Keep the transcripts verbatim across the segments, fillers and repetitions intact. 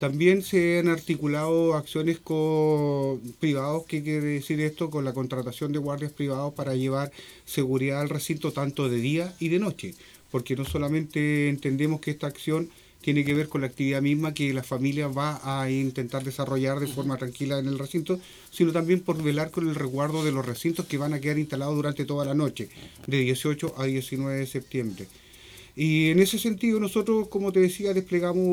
También se han articulado acciones con privados. ¿Qué quiere decir esto? Con la contratación de guardias privados para llevar seguridad al recinto tanto de día y de noche, porque no solamente entendemos que esta acción tiene que ver con la actividad misma que la familia va a intentar desarrollar de forma tranquila en el recinto, sino también por velar con el resguardo de los recintos que van a quedar instalados durante toda la noche, de dieciocho a diecinueve de septiembre. Y en ese sentido nosotros, como te decía, desplegamos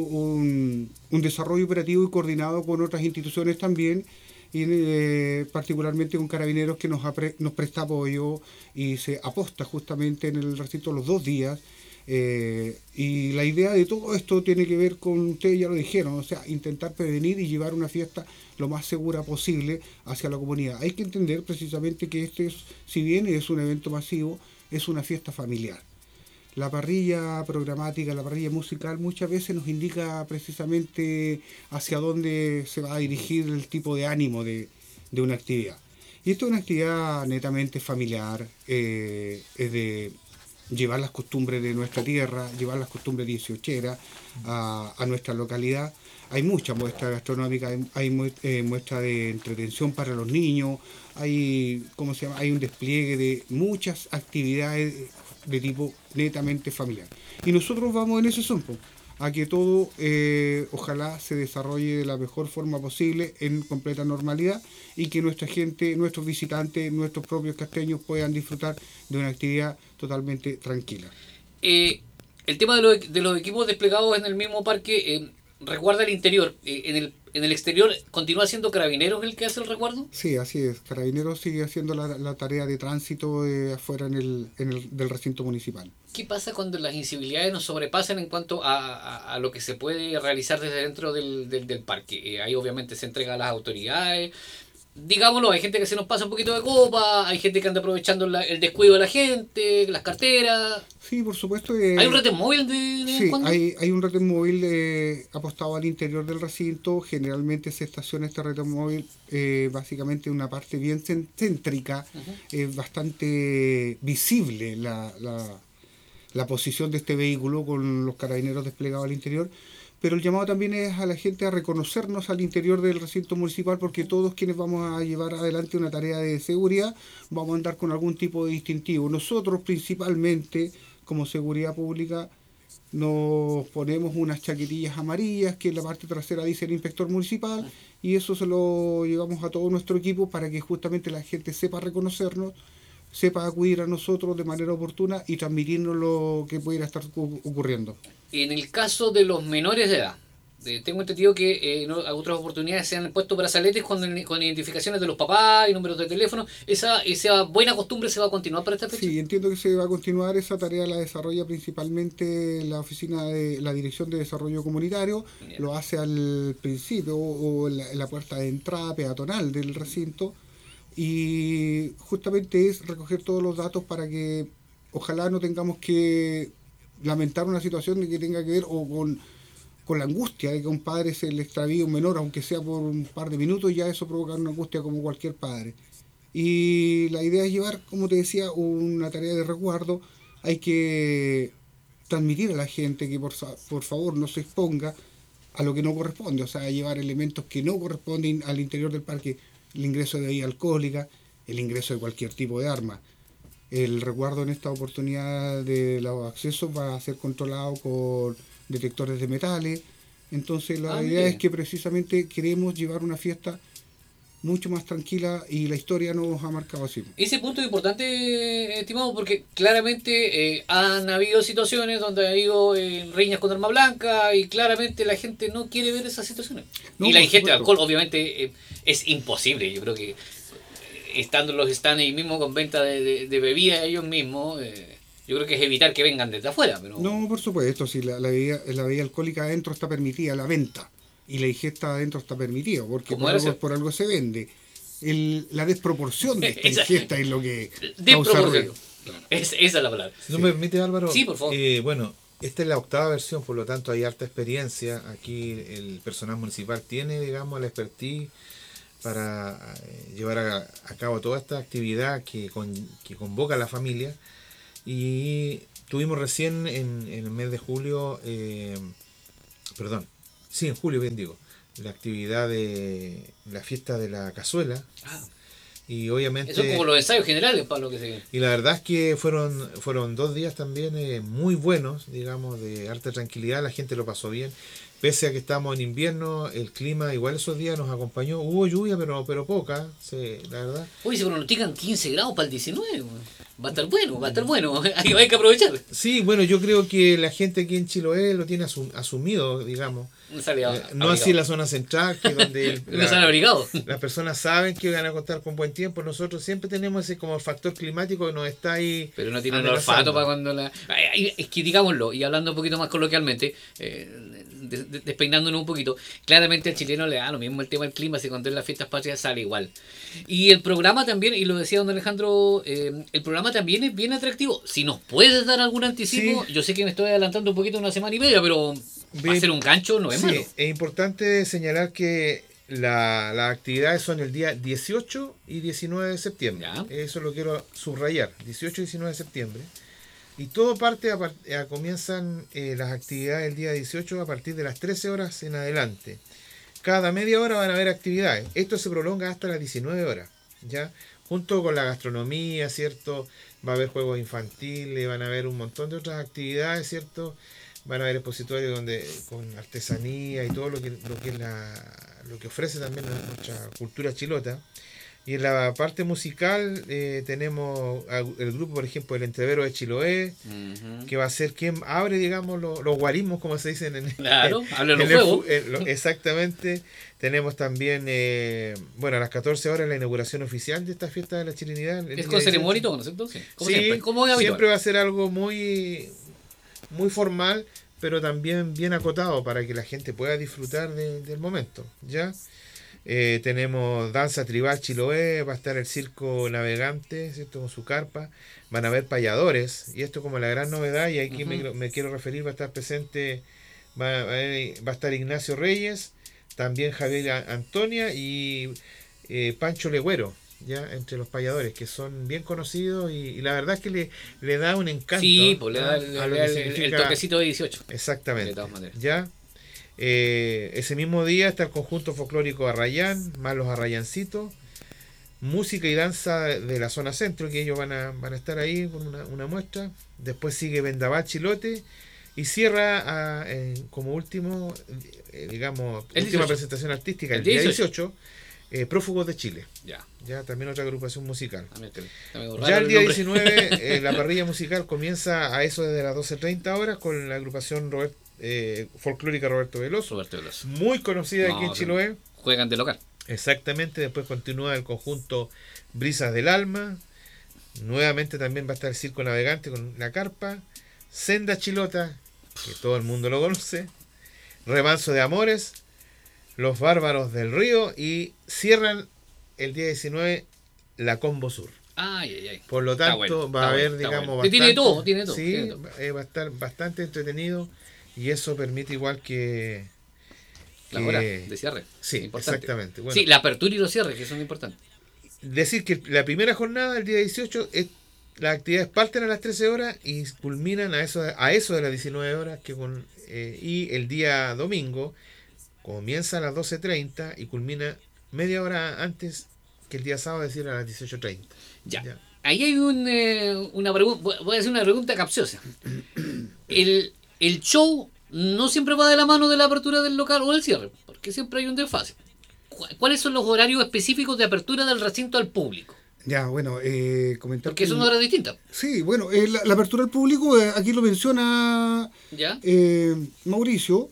un, un desarrollo operativo y coordinado con otras instituciones también, y eh, particularmente con Carabineros, que nos, apre, nos presta apoyo y se aposta justamente en el recinto los dos días. Eh, y la idea de todo esto tiene que ver con, ustedes ya lo dijeron, o sea, intentar prevenir y llevar una fiesta lo más segura posible hacia la comunidad. Hay que entender precisamente que este, es, si bien es un evento masivo, es una fiesta familiar. La parrilla programática, la parrilla musical muchas veces nos indica precisamente hacia dónde se va a dirigir el tipo de ánimo de, de una actividad. Y esto es una actividad netamente familiar, eh, es de llevar las costumbres de nuestra tierra, llevar las costumbres dieciocheras a, a nuestra localidad. Hay muchas muestras gastronómicas, hay, hay eh, muestras de entretención para los niños, hay, ¿cómo se llama? Hay un despliegue de muchas actividades de tipo netamente familiar. Y nosotros vamos en ese son, a que todo eh, ojalá se desarrolle de la mejor forma posible en completa normalidad y que nuestra gente, nuestros visitantes, nuestros propios casteños puedan disfrutar de una actividad totalmente tranquila. Eh, el tema de, lo, de los equipos desplegados en el mismo parque eh, resguarda el interior. Eh, en, el, en el exterior, ¿continúa siendo Carabineros el que hace el resguardo? Sí, así es. Carabineros sigue haciendo la, la tarea de tránsito eh, afuera en el, en el del recinto municipal. ¿Qué pasa cuando las incivilidades nos sobrepasan en cuanto a, a, a lo que se puede realizar desde dentro del, del, del parque? Eh, ahí obviamente se entrega a las autoridades. Digámoslo, hay gente que se nos pasa un poquito de copa, hay gente que anda aprovechando la, el descuido de la gente, las carteras. Sí, por supuesto. Eh, ¿Hay un retén móvil de, de sí, cuando? hay, hay un retén móvil eh, apostado al interior del recinto. Generalmente se estaciona este retén móvil eh, básicamente en una parte bien céntrica, uh-huh. eh, bastante visible la, la, la posición de este vehículo con los carabineros desplegados al interior. Pero el llamado también es a la gente a reconocernos al interior del recinto municipal, porque todos quienes vamos a llevar adelante una tarea de seguridad vamos a andar con algún tipo de distintivo. Nosotros principalmente, como seguridad pública, nos ponemos unas chaquetillas amarillas que en la parte trasera dice el inspector municipal, y eso se lo llevamos a todo nuestro equipo para que justamente la gente sepa reconocernos, sepa acudir a nosotros de manera oportuna y transmitirnos lo que pudiera estar ocurriendo. En el caso de los menores de edad, eh, tengo entendido que eh, en otras oportunidades se han puesto brazaletes con, con identificaciones de los papás y números de teléfono. ¿Esa, esa buena costumbre se va a continuar para esta fecha? Sí, entiendo que se va a continuar. Esa tarea la desarrolla principalmente la oficina de la Dirección de Desarrollo Comunitario. Bien. Lo hace al principio o en la, en la puerta de entrada peatonal del recinto. Y justamente es recoger todos los datos para que ojalá no tengamos que lamentar una situación de que tenga que ver o con, con la angustia de que a un padre se le extravíe un menor, aunque sea por un par de minutos, ya eso provoca una angustia como cualquier padre. Y la idea es llevar, como te decía, una tarea de resguardo. Hay que transmitir a la gente que por, por favor no se exponga a lo que no corresponde, o sea, llevar elementos que no corresponden al interior del parque, el ingreso de bebida alcohólica, el ingreso de cualquier tipo de arma. El resguardo en esta oportunidad de los accesos va a ser controlado con detectores de metales. Entonces la ah, idea bien. es que precisamente queremos llevar una fiesta mucho más tranquila y la historia nos ha marcado así. Ese punto es importante, estimado, porque claramente eh, han habido situaciones donde ha habido eh, riñas con arma blanca y claramente la gente no quiere ver esas situaciones. No, y la ingesta de alcohol obviamente eh, es imposible. Yo creo que estando los stands ahí mismo con venta de, de, de bebidas ellos mismos, eh, yo creo que es evitar que vengan desde afuera. Pero... No, por supuesto, si la, la, bebida, la bebida alcohólica adentro está permitida, la venta, y la ingesta adentro está permitida, porque por algo, por algo se vende. El, la desproporción de esta esa, ingesta es lo que causa ruido. Claro. Es, esa es la palabra. Si no sí. me permite, Álvaro, sí, por favor. Eh, bueno, esta es la octava versión, por lo tanto hay harta experiencia. Aquí el personal municipal tiene, digamos, la expertise para eh, llevar a, a cabo toda esta actividad que, con, que convoca a la familia. Y tuvimos recién en, en el mes de julio, eh, perdón, Sí, en julio, bien digo. La actividad de la fiesta de la cazuela. Ah. Y obviamente... Eso es como los ensayos generales, para lo que se... Y la verdad es que fueron fueron dos días también eh, muy buenos, digamos, de harta tranquilidad, la gente lo pasó bien. Pese a que estamos en invierno, el clima igual esos días nos acompañó. Hubo lluvia, pero pero poca, sí, la verdad. Uy, se pronostican quince grados para el diecinueve. Va a estar bueno, va a estar bueno. Hay, hay que aprovechar. Sí, bueno, yo creo que la gente aquí en Chiloé lo tiene asum, asumido, digamos. Sale a, eh, no así en la zona central, que donde el, la, sale abrigado. Las personas saben que van a contar con buen tiempo. Nosotros siempre tenemos ese como factor climático que nos está ahí. Pero no tiene un olfato para cuando la... Es que digámoslo, y hablando un poquito más coloquialmente, eh, despeinándonos un poquito, claramente al chileno le da lo mismo el tema del clima, si cuando es las fiestas patrias sale igual. Y el programa también, y lo decía don Alejandro, eh, el programa también es bien atractivo. Si nos puedes dar algún anticipo, sí. Yo sé que me estoy adelantando un poquito, una semana y media, pero va a ser un gancho, no es sí, malo. Es importante señalar que la, las actividades son el día dieciocho y diecinueve de septiembre. Ya. Eso lo quiero subrayar, dieciocho y diecinueve de septiembre. Y todo parte, a, a, comienzan eh, las actividades el día dieciocho a partir de las trece horas en adelante. Cada media hora van a haber actividades. Esto se prolonga hasta las diecinueve horas, ¿ya? Junto con la gastronomía, ¿cierto? Va a haber juegos infantiles, van a haber un montón de otras actividades, ¿cierto? Van a haber expositorios donde con artesanía y todo lo que, lo que, es la, lo que ofrece también nuestra cultura chilota. Y en la parte musical eh, tenemos el grupo, por ejemplo, El Entrevero de Chiloé, uh-huh. que va a ser quien abre, digamos, los, los guarismos, como se dicen en, claro, en, en el juego. Exactamente. Tenemos también, eh, bueno, a las catorce horas la inauguración oficial de esta fiesta de la chilenidad. ¿Es con ceremonia y todo, no es cierto? Sí, como sí, siempre, como es siempre va a ser algo muy, muy formal, pero también bien acotado para que la gente pueda disfrutar de, del momento, ¿ya? Eh, tenemos danza tribal Chiloé, va a estar el circo navegante, ¿cierto? Con su carpa, van a haber payadores, y esto como la gran novedad, y aquí uh-huh. me, me quiero referir, va a estar presente, va, va a estar Ignacio Reyes, también Javier Antonia y eh, Pancho Legüero, ya entre los payadores, que son bien conocidos, y, y la verdad es que le, le da un encanto. Sí, pues le da el, el, el, el toquecito de dieciocho. Exactamente. De todas maneras. Ya. Eh, ese mismo día está el conjunto folclórico Arrayán, más los Arrayancitos, música y danza de la zona centro, que ellos van a, van a estar ahí con una, una muestra. Después sigue Vendaval Chilote y cierra a, eh, como último, eh, digamos, el última dieciocho. Presentación artística, el, el día dieciocho, eh, Prófugos de Chile. Ya. Ya también otra agrupación musical. Ya el día diecinueve, eh, la parrilla musical comienza a eso desde las doce treinta horas con la agrupación Roberto. Eh, folclórica Roberto Veloso, Roberto Veloso, muy conocida no, aquí en Chiloé. Juegan de local. Exactamente, después continúa el conjunto Brisas del Alma. Nuevamente también va a estar el Circo Navegante con la carpa. Senda Chilota, que todo el mundo lo conoce. Remanso de Amores. Los Bárbaros del Río. Y cierran el día diecinueve la Combo Sur. Ay, ay, ay. Por lo tanto, bueno, va a haber, bueno, digamos, bueno. bastante. Tiene todo, tiene todo. Sí, tiene todo. Eh, va a estar bastante entretenido. Y eso permite igual que... que la hora de cierre. Sí, importante. Exactamente. Bueno, sí, la apertura y los cierres, que son importantes. Decir que la primera jornada, el día dieciocho, es, las actividades parten a las trece horas y culminan a eso, a eso de las diecinueve horas. Que con, eh, y el día domingo comienza a las doce treinta y culmina media hora antes que el día sábado, es decir, a las dieciocho treinta. Ya. ya. Ahí hay un, eh, una pregunta, voy a hacer una pregunta capciosa. El... El show no siempre va de la mano de la apertura del local o del cierre, porque siempre hay un desfase. ¿Cuáles son los horarios específicos de apertura del recinto al público? Ya, bueno, eh, comentar... Porque son horas distintas. Sí, bueno, eh, la, la apertura al público, eh, aquí lo menciona ¿Ya? Eh, Mauricio.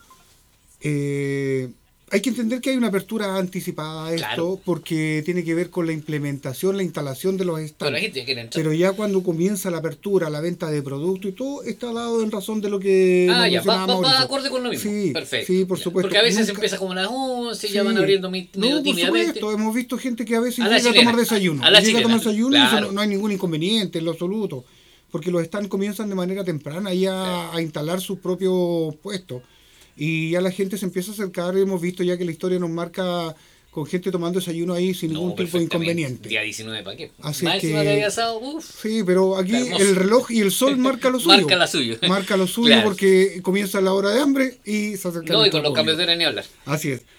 Eh, hay que entender que hay una apertura anticipada a esto, claro, porque tiene que ver con la implementación, la instalación de los stands. Pero, Pero ya cuando comienza la apertura, la venta de productos y todo, está dado en razón de lo que ah, ya, va, va, va de acuerdo con lo mismo. Sí, perfecto. Sí, por ya. supuesto. Porque a veces Nunca... empieza como a las once y sí. ya van abriendo mi, no, por supuesto, hemos visto gente que a veces a llega a tomar desayuno. A la llega chilena. a tomar desayuno claro. y eso no, no hay ningún inconveniente en lo absoluto. Porque los stands comienzan de manera temprana ya claro. a instalar sus propios puestos. Y ya la gente se empieza a acercar, hemos visto ya que la historia nos marca con gente tomando desayuno ahí sin No, ningún tipo de perfectamente. inconveniente. Día diecinueve, ¿para qué? Así Más es que- encima que había asado, uf. Sí, pero aquí Está hermoso. el reloj y el sol marca lo suyo. Marca la suya. Marca lo suyo Claro. porque comienza la hora de hambre y se acerca. No, y nuestro con los público. cambios de hora ni hablar. Así es.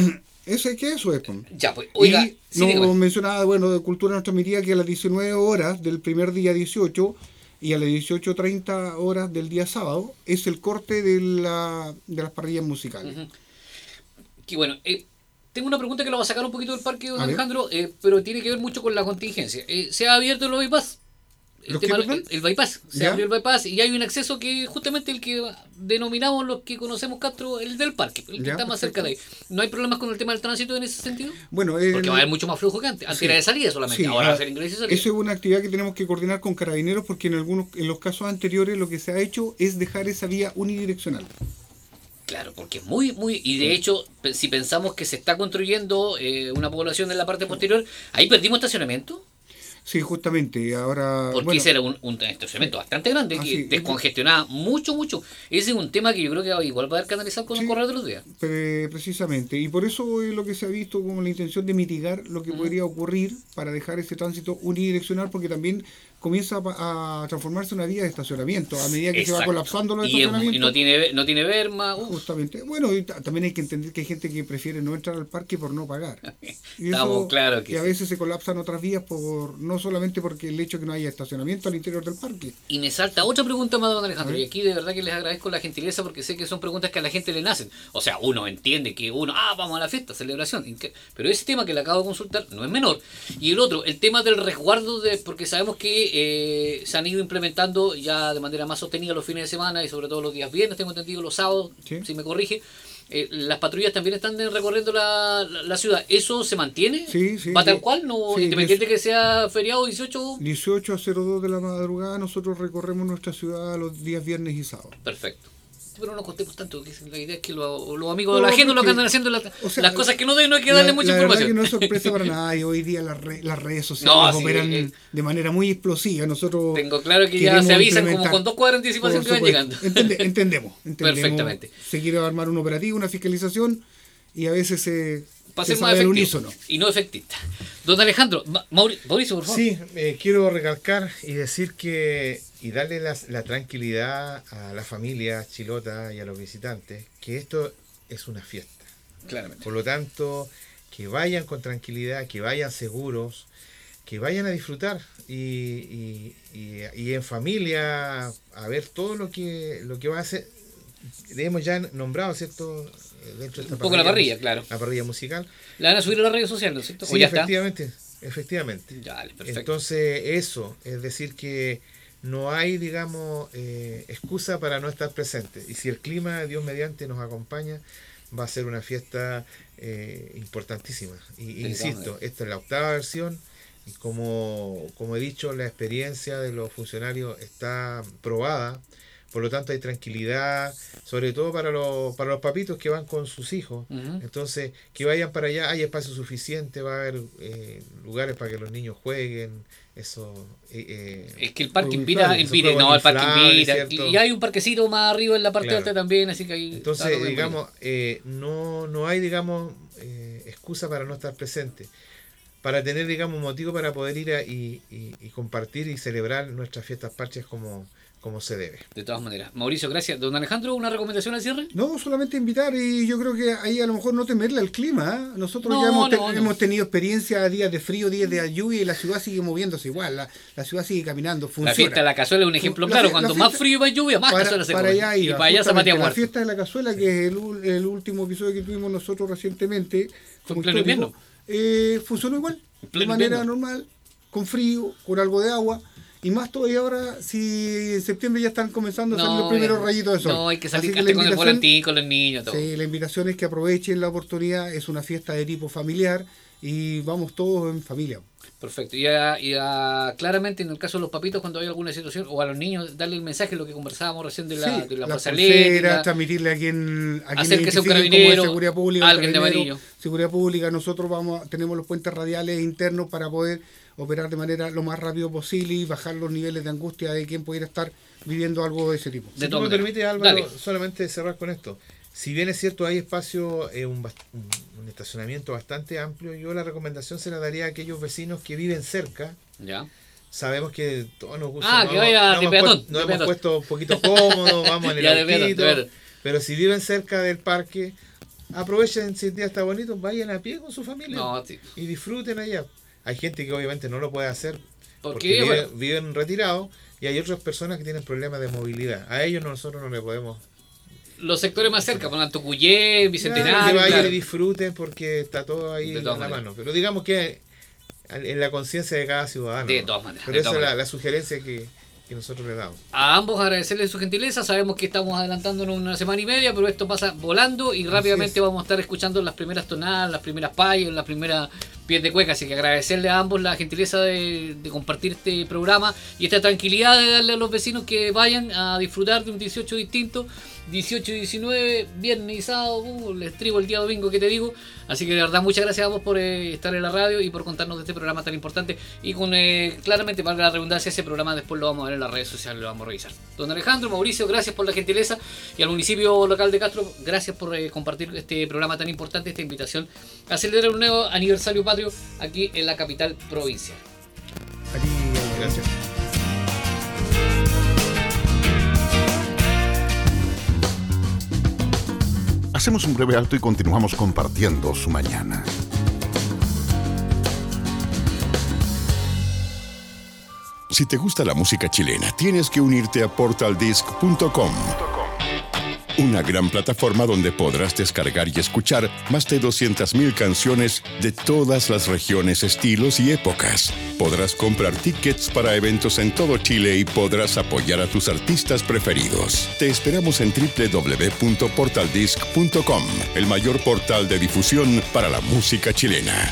Eso es que eso es. pues. Ya, pues, oiga, y sí, nos dígame. mencionaba, bueno, de Cultura nos transmitía que a las diecinueve horas del primer día dieciocho y a las dieciocho treinta horas del día sábado es el corte de, la, de las parrillas musicales. Ujú. Que bueno, eh, tengo una pregunta que la voy a sacar un poquito del parque, don A ver. Alejandro, eh, pero tiene que ver mucho con la contingencia. Eh, se ha abierto el bypass. El, ¿Los qué, tema, perdón? el, el bypass. Se ¿Ya? abrió el bypass y hay un acceso que justamente el que denominamos los que conocemos Castro, el del parque, el que Ya, está más cerca de ahí. ¿No hay problemas con el tema del tránsito en ese sentido? Bueno, el- Porque va a haber mucho más flujo que antes. Antes Sí. era de salida solamente, Sí, ahora va ah, a ser ingreso y salida. Eso es una actividad que tenemos que coordinar con Carabineros porque en algunos en los casos anteriores lo que se ha hecho es dejar esa vía unidireccional. Claro, porque es muy, muy... Y de hecho, pe- si pensamos que se está construyendo eh, una población en la parte posterior, ahí perdimos estacionamiento. Sí, justamente. Ahora, Porque bueno, ese era un, un estacionamiento bastante grande Ah, que sí. descongestionaba mucho, mucho. Ese es un tema que yo creo que igual va a haber que analizar con Sí. el correo de los días. pre- precisamente. Y por eso es lo que se ha visto como la intención de mitigar lo que Ujú. podría ocurrir para dejar ese tránsito unidireccional porque también comienza a, pa- a transformarse en una vía de estacionamiento a medida que se va Exacto. colapsando los Y, es- estacionamientos. y no tiene no tiene berma. uf. Justamente. Bueno, y ta- también hay que entender que hay gente que prefiere no entrar al parque por no pagar. Y Estamos eso, claros que y a sí. veces se colapsan otras vías por no solamente porque el hecho de que no haya estacionamiento al interior del parque. Y me salta otra pregunta más, don Alejandro. A ver. Y aquí de verdad que les agradezco la gentileza porque sé que son preguntas que a la gente le nacen. O sea, uno entiende que uno, ah, vamos a la fiesta, celebración. Inque- Pero ese tema que le acabo de consultar no es menor. Y el otro, el tema del resguardo, de porque sabemos que eh, se han ido implementando ya de manera más sostenida los fines de semana y sobre todo los días viernes, tengo entendido los sábados, Sí. si me corrige. Eh, las patrullas también están eh, recorriendo la, la, la ciudad. ¿Eso se mantiene? Sí, sí, ¿Va tal sí. cual? No, Sí, independiente que sea feriado dieciocho. dieciocho a cero dos de la madrugada nosotros recorremos nuestra ciudad los días viernes y sábados. Perfecto. Pero no contemos tanto, que la idea es que los, los amigos No, de la gente lo que porque- andan haciendo la- o sea, las cosas que no deben, no hay que darle La- mucha la verdad información. que no es sorpresa para nadie. Hoy día las, re- las redes sociales No, sí, operan eh, de manera muy explosiva. Nosotros Tengo claro que ya queremos se avisan como implementar- con dos cuadras de anticipación que Por van llegando. supuesto. Entende- entendemos, entendemos. Perfectamente. Se quiere armar un operativo, una fiscalización y a veces se, Para se ser más sabe al efectivo unísono. y no efectista. Don Alejandro, Ma- Mauri- Mauricio, por favor. Sí, eh, quiero recalcar y decir que y darle la, la tranquilidad a la familia chilota y a los visitantes que esto es una fiesta. Claramente. Por lo tanto, que vayan con tranquilidad, que vayan seguros, que vayan a disfrutar y, y, y- y en familia a ver todo lo que lo que va a hacer. Hemos ya nombrado, ¿cierto? Dentro de esta Un poco la parrilla, claro. La parrilla musical. La van a subir a las redes sociales, ¿no es cierto? ¿O Sí, ya está? efectivamente, efectivamente. Ya, dale, perfecto. Entonces, eso, es decir, que no hay, digamos, eh, excusa para no estar presente. Y si el clima, Dios mediante, nos acompaña, va a ser una fiesta eh, importantísima. Y, De insisto, todas maneras. esta es la octava versión. Y como, como he dicho, la experiencia de los funcionarios está probada. Por lo tanto, hay tranquilidad, sobre todo para los, para los papitos que van con sus hijos. Ujú. Entonces, que vayan para allá, hay espacio suficiente, va a haber eh, lugares para que los niños jueguen, eso... eh, eh, Es que el parque Juegos invita, inflables, invita, esos no, el parque juegos invita. inflables, ¿cierto? Y hay un parquecito más arriba en la parte Claro. alta también, así que ahí. está Entonces, todo bien digamos, eh, no, no hay, digamos, eh, excusa para no estar presente, para tener, digamos, motivo para poder ir a, y, y, y compartir y celebrar nuestras fiestas parches como, como se debe. bonito. De todas maneras. Mauricio, gracias. Don Alejandro, ¿una recomendación al cierre? No, solamente invitar y yo creo que ahí a lo mejor no temerle al clima. ¿eh? Nosotros No, ya hemos, te- no, no. hemos tenido experiencia, días de frío, días de lluvia y la ciudad sigue moviéndose igual. La, la ciudad sigue caminando, funciona. La fiesta de la cazuela es un ejemplo La claro. fie- la Cuando más fiesta- frío y más lluvia, más para, cazuela se para come. allá Y iba, para allá justamente, zapatea la muerto. fiesta de la cazuela, que es el, ul- el último episodio que tuvimos nosotros recientemente, Fue como en pleno histórico, invierno. eh, funcionó igual, de pleno manera invierno. normal, con frío, con algo de agua. Y más todavía ahora, si en septiembre ya están comenzando a salir los primeros eh, rayitos de sol. No, hay que salir Así hasta la con el invitación- volantín, con los niños, todo. Sí, la invitación es que aprovechen la oportunidad, es una fiesta de tipo familiar y vamos todos en familia. Perfecto. Y, a- y a- claramente en el caso de los papitos, cuando hay alguna situación, o a los niños, darle el mensaje, lo que conversábamos recién de la, Sí, de la las Fuerza pulseras, Atlética. transmitirle a quien, a quien Acérquese a un identifiquen como de carabinero, seguridad pública, un alguien de carabinero, amarillo. seguridad pública, nosotros vamos, tenemos los puentes radiales internos para poder operar de manera lo más rápido posible y bajar los niveles de angustia de quien pudiera estar viviendo algo de ese tipo. De Si tú todas me maneras. permites, Álvaro, Dale. solamente cerrar con esto. Si bien es cierto, hay espacio, eh, un, un estacionamiento bastante amplio, yo la recomendación se la daría a aquellos vecinos que viven cerca. Ya. Sabemos que todos nos gusta. Ah, no, que vaya no de hemos peatón. puesto, nos de hemos peatón. puesto un poquito cómodos, vamos en el Ya, de peatón, autito, de peatón. pero si viven cerca del parque, aprovechen, si el día está bonito, vayan a pie con su familia No, sí. y disfruten allá. Hay gente que obviamente no lo puede hacer ¿Por porque qué? vive- Bueno. viven retirados, y hay otras personas que tienen problemas de movilidad. A ellos nosotros no le podemos... Los sectores más cerca, por Antocuyé, Claro, Bicentenario. que vayan claro. y disfruten porque está todo ahí De en todas la maneras. mano. Pero digamos que en la conciencia de cada ciudadano. De ¿no? todas maneras, Pero de esa todas es la, maneras. la sugerencia que, que nosotros le damos. A ambos agradecerles su gentileza, sabemos que estamos adelantándonos una semana y media, pero esto pasa volando y rápidamente es. vamos a estar escuchando las primeras tonadas, las primeras payas, las primeras pies de cueca, así que agradecerle a ambos la gentileza de, de compartir este programa y esta tranquilidad de darle a los vecinos que vayan a disfrutar de un dieciocho distinto, dieciocho y diecinueve, viernes y sábado, uh, les trigo el día domingo que te digo, así que de verdad muchas gracias a ambos por eh, estar en la radio y por contarnos de este programa tan importante y con eh, claramente, valga la redundancia, ese programa después lo vamos a ver en las redes sociales, lo vamos a revisar. Don Alejandro, Mauricio, gracias por la gentileza y al municipio local de Castro, gracias por eh, compartir este programa tan importante, esta invitación a celebrar un nuevo aniversario patrio aquí en la capital provincial. Aquí, gracias. Hacemos un breve alto y continuamos compartiendo su mañana. Si te gusta la música chilena, tienes que unirte a portal disc punto com. Una gran plataforma donde podrás descargar y escuchar más de doscientas mil canciones de todas las regiones, estilos y épocas. Podrás comprar tickets para eventos en todo Chile y podrás apoyar a tus artistas preferidos. Te esperamos en doble u doble u doble u punto portal disc punto com, el mayor portal de difusión para la música chilena.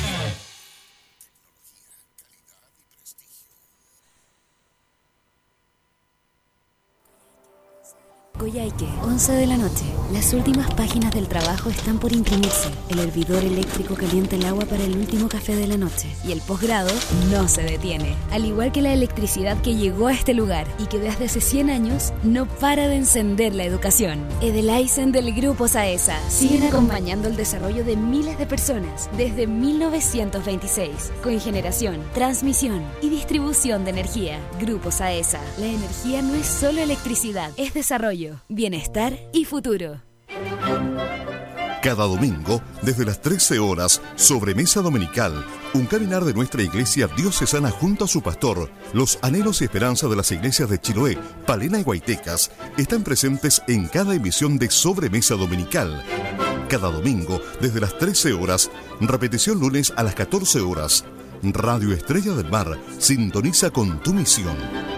Coyhaique, once de la noche. Las últimas páginas del trabajo están por imprimirse. El hervidor eléctrico calienta el agua para el último café de la noche. Y el posgrado no se detiene. Al igual que la electricidad que llegó a este lugar y que desde hace cien años no para de encender la educación. Edelaisen del Grupo Saesa siguen acompañando el desarrollo de miles de personas desde mil novecientos veintiséis. Con generación, transmisión y distribución de energía. Grupo Saesa. La energía no es solo electricidad, es desarrollo, bienestar y futuro. Cada domingo, desde las trece horas, Sobremesa Dominical, un caminar de nuestra iglesia diocesana junto a su pastor. Los anhelos y esperanzas de las iglesias de Chiloé, Palena y Guaitecas están presentes en cada emisión de Sobremesa Dominical. Cada domingo, desde las trece horas, repetición lunes a las catorce horas. Radio Estrella del Mar, sintoniza con tu misión.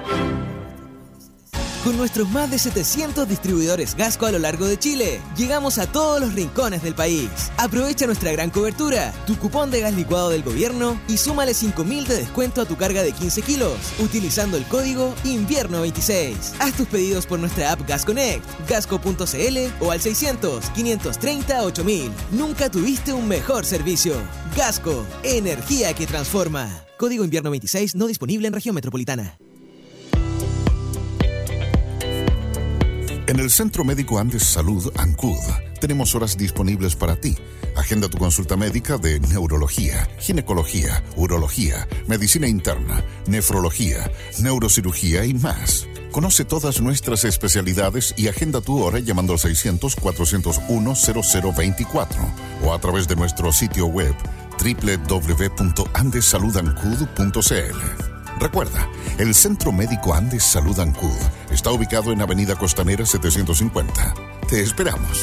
Con nuestros más de setecientos distribuidores Gasco a lo largo de Chile, llegamos a todos los rincones del país. Aprovecha nuestra gran cobertura, tu cupón de gas licuado del gobierno y súmale cinco mil de descuento a tu carga de quince kilos, utilizando el código invierno veintiséis. Haz tus pedidos por nuestra app Gas Connect, gasco punto c l o al seiscientos, quinientos treinta, ocho mil. Nunca tuviste un mejor servicio. Gasco, energía que transforma. Código invierno veintiséis no disponible en región metropolitana. En el Centro Médico Andes Salud ANCUD tenemos horas disponibles para ti. Agenda tu consulta médica de neurología, ginecología, urología, medicina interna, nefrología, neurocirugía y más. Conoce todas nuestras especialidades y agenda tu hora llamando al seiscientos, cuatrocientos uno, cero cero veinticuatro o a través de nuestro sitio web doble u doble u doble u punto andes salud ancud punto c l. Recuerda, el Centro Médico Andes Salud ANCUD está ubicado en Avenida Costanera setecientos cincuenta. Te esperamos.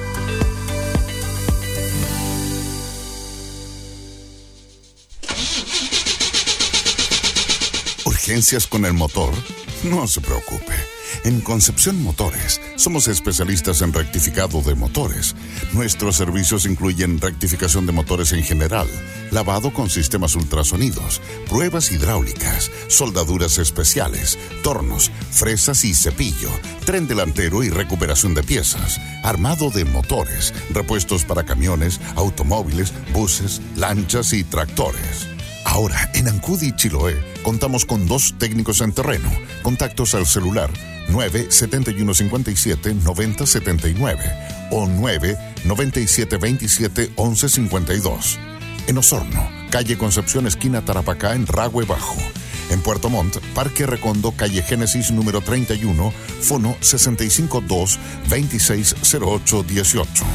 ¿Urgencias con el motor? No se preocupe. En Concepción Motores somos especialistas en rectificado de motores. Nuestros servicios incluyen rectificación de motores en general, lavado con sistemas ultrasonidos, pruebas hidráulicas, soldaduras especiales, tornos, fresas y cepillo, tren delantero y recuperación de piezas, armado de motores, repuestos para camiones, automóviles, buses, lanchas y tractores. Ahora, en Ancud y Chiloé, contamos con dos técnicos en terreno. Contactos al celular nueve siete uno cinco siete nueve cero siete nueve o nueve nueve siete dos siete once cincuenta y dos. En Osorno, calle Concepción, esquina Tarapacá, en Ragüe Bajo. En Puerto Montt, Parque Recondo, calle Génesis número treinta y uno, fono sesenta y cinco dos veintiséis cero ocho dieciocho.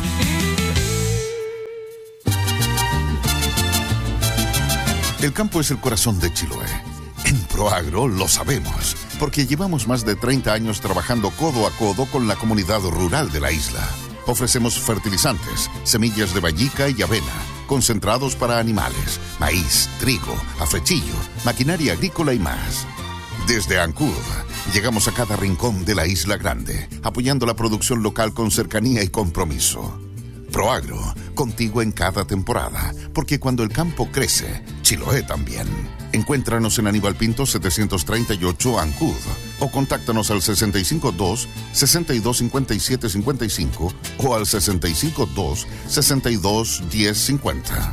El campo es el corazón de Chiloé. En Proagro lo sabemos, porque llevamos más de treinta años trabajando codo a codo con la comunidad rural de la isla. Ofrecemos fertilizantes, semillas de vallica y avena, concentrados para animales, maíz, trigo, afrechillo, maquinaria agrícola y más. Desde Ancud, llegamos a cada rincón de la Isla Grande, apoyando la producción local con cercanía y compromiso. Proagro, contigo en cada temporada, porque cuando el campo crece, Chiloé también. Encuéntranos en Aníbal Pinto setecientos treinta y ocho Ancud o contáctanos al sesenta y cinco dos, sesenta y dos cincuenta y siete cincuenta y cinco o al sesenta y cinco dos, sesenta y dos diez cincuenta.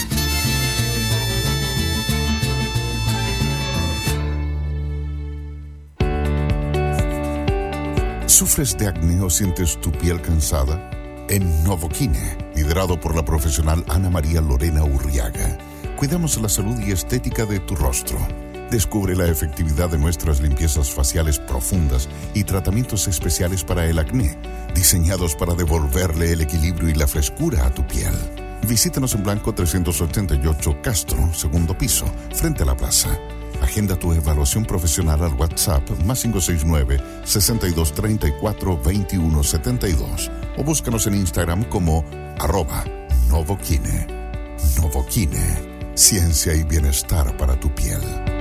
¿Sufres de acné o sientes tu piel cansada? En Novoquine, liderado por la profesional Ana María Lorena Urriaga, cuidamos la salud y estética de tu rostro. Descubre la efectividad de nuestras limpiezas faciales profundas y tratamientos especiales para el acné, diseñados para devolverle el equilibrio y la frescura a tu piel. Visítanos en Blanco trescientos ochenta y ocho Castro, segundo piso, frente a la plaza. Agenda tu evaluación profesional al WhatsApp más cinco seis nueve, sesenta y dos treinta y cuatro, veintiuno setenta y dos o búscanos en Instagram como arroba Novoquine. Novoquine, ciencia y bienestar para tu piel.